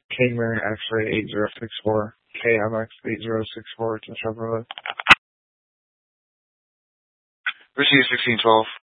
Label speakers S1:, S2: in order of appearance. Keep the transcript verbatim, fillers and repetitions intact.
S1: King Mary X-ray eight zero six four, K M X eight zero six four to Chevrolet.
S2: Receive sixteen twelve.